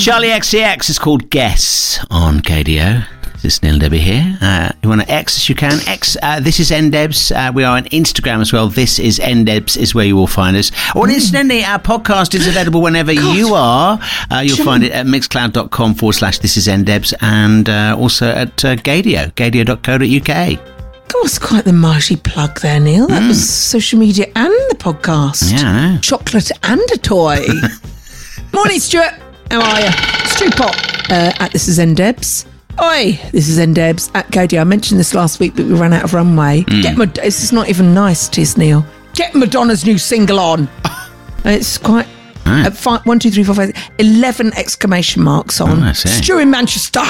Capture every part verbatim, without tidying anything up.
Charlie X C X is called Guess on K D O. This is Neil and Debbie here. Uh, you want to X as you can. X, uh, this is N Debs. Uh, we are on Instagram as well. This is N Debs is where you will find us. Well, mm. incidentally, our podcast is available whenever God. you are. Uh, you'll Jim. find it at mixcloud.com forward slash this is N Debs and uh, also at uh, Gadio, gadio dot co dot uk. God, that's quite the mighty plug there, Neil. That mm. was social media and the podcast. Yeah, I know. Chocolate and a toy. Morning, Stuart. How are you? Stu Pop uh, at This Is N Debs. Oi, this is N Debs at Gadio. I mentioned this last week, but we ran out of runway. Mm. Get Mad- this is not even nice, tis Neil. Get Madonna's new single on. It's quite... Right. Uh, five, one, two, three, four, five, eleven exclamation marks on. Oh, Stu in Manchester.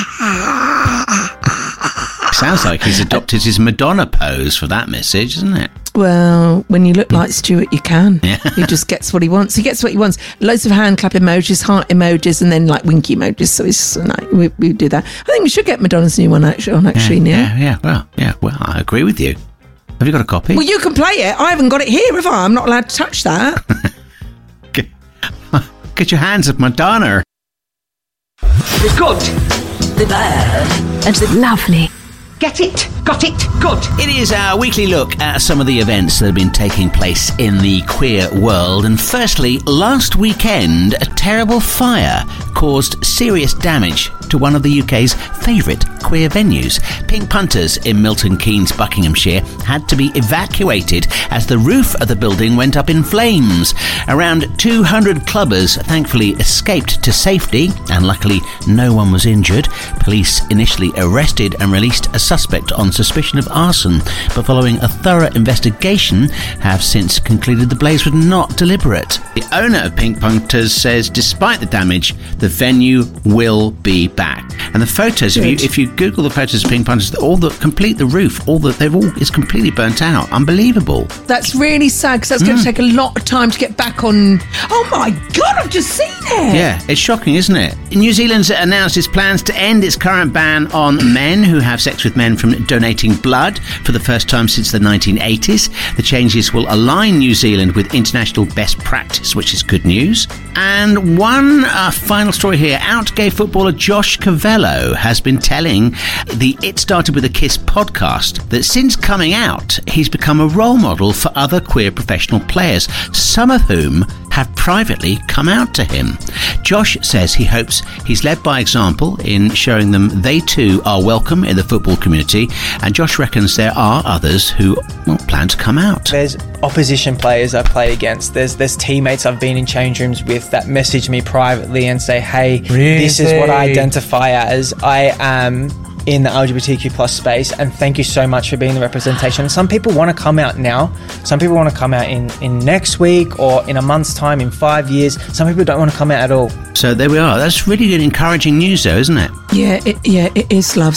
Sounds like he's adopted his Madonna pose for that message, isn't it? Well, when you look like Stuart, you can. Yeah. He just gets what he wants. He gets what he wants. Loads of hand clap emojis, heart emojis, and then like winky emojis. So it's like, we, we do that. I think we should get Madonna's new one actually, on actually, yeah, Neil. Yeah, yeah, well, yeah, well, I agree with you. Have you got a copy? Well, you can play it. I haven't got it here, have I? I'm not allowed to touch that. get, get your hands off Madonna. The good, the bad, and the lovely. Get it, got it, good. It is our weekly look at some of the events that have been taking place in the queer world. And firstly, last weekend, a terrible fire caused serious damage to one of the U K's favourite queer venues. Pink Punters in Milton Keynes, Buckinghamshire, had to be evacuated as the roof of the building went up in flames. Around two hundred clubbers thankfully escaped to safety, and luckily no one was injured. Police initially arrested and released a suspect on suspicion of arson, but following a thorough investigation have since concluded the blaze was not deliberate. The owner of Pink Punters says despite the damage, the venue will be back. And the photos, if you if you Google the photos of Pink Punters, all the complete the roof, all the they've all is completely burnt out. Unbelievable. That's really sad because that's mm. going to take a lot of time to get back on. Oh my God, I've just seen it. Yeah, it's shocking, isn't it? New Zealand's announced its plans to end its current ban on men who have sex with men from donating blood for the first time since the nineteen eighties. The changes will align New Zealand with international best practice, which is good news. And one uh, final story here. Out gay footballer Josh Cavello has been telling the It Started With a Kiss podcast that since coming out, he's become a role model for other queer professional players, some of whom have privately come out to him. Josh says he hopes he's led by example in showing them they too are welcome in the football community, and Josh reckons there are others who well, plan to come out. There's opposition players I've played against. There's there's teammates I've been in change rooms with that message me privately and say, hey, really? This is what I identify as. I am in the L G B T Q plus space, and thank you so much for being the representation. Some people want to come out now. Some people want to come out in, in next week or in a month's time, in five years. Some people don't want to come out at all. So there we are. That's really good, encouraging news though, isn't it? Yeah, it, yeah, it is, love.